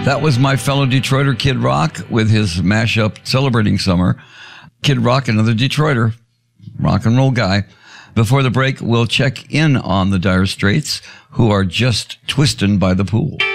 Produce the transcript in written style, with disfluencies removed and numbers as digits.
That was my fellow Detroiter, Kid Rock, with his mashup celebrating summer. Kid Rock, another Detroiter, rock and roll guy. Before the break, we'll check in on the Dire Straits, who are just twisting by the pool.